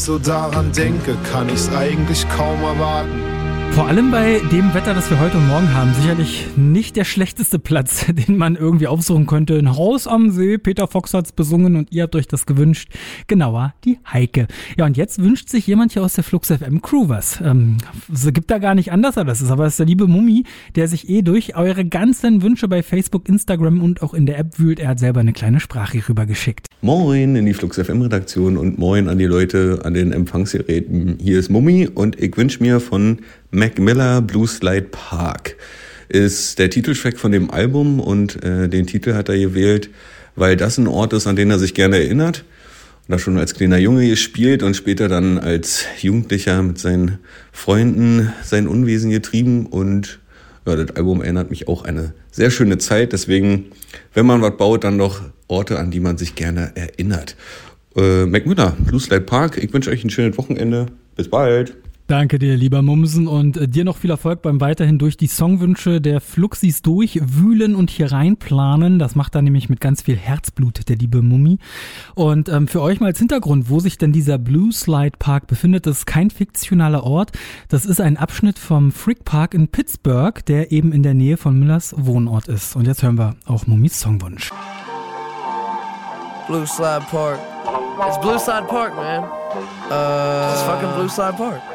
So daran denke, kann ich's eigentlich kaum erwarten. Vor allem bei dem Wetter, das wir heute und morgen haben, sicherlich nicht der schlechteste Platz, den man irgendwie aufsuchen könnte. Ein Haus am See, Peter Fox hat's besungen und ihr habt euch das gewünscht. Genauer, die Heike. Ja, und jetzt wünscht sich jemand hier aus der Flux FM Crew was. Es gibt da gar nicht anders, aber das ist der liebe Mummi, der sich durch eure ganzen Wünsche bei Facebook, Instagram und auch in der App wühlt. Er hat selber eine kleine Sprache rübergeschickt. Moin in die Flux FM Redaktion und moin an die Leute an den Empfangsgeräten. Hier ist Mummi und ich wünsche mir von Mac Miller Blue Slide Park. Ist der Titeltrack von dem Album und den Titel hat er gewählt, weil das ein Ort ist, an den er sich gerne erinnert. Und da schon als kleiner Junge gespielt und später dann als Jugendlicher mit seinen Freunden sein Unwesen getrieben. Und ja, das Album erinnert mich auch an eine sehr schöne Zeit. Deswegen, wenn man was baut, dann doch Orte, an die man sich gerne erinnert. Mac Miller, Blue Slide Park. Ich wünsche euch ein schönes Wochenende. Bis bald. Danke dir, lieber Mumsen, und dir noch viel Erfolg beim weiterhin durch die Songwünsche der Fluxis durchwühlen und hier reinplanen. Das macht er nämlich mit ganz viel Herzblut, der liebe Mummi. Und für euch mal als Hintergrund, wo sich denn dieser Blue Slide Park befindet, das ist kein fiktionaler Ort. Das ist ein Abschnitt vom Frick Park in Pittsburgh, der eben in der Nähe von Millers Wohnort ist. Und jetzt hören wir auch Mummis Songwunsch. Blue Slide Park. It's Blue Slide Park, man. It's fucking Blue Slide Park.